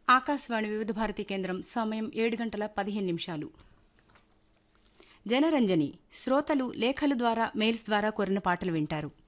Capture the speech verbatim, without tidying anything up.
ఆకాశవాణి వివిధ భారతి కేంద్రం సమయం ఏడు గంటల పదిహేను నిమిషాలు. జనరంజని శ్రోతలు లేఖల ద్వారా మెయిల్స్ ద్వారా కోరిన పాటలు వింటారు.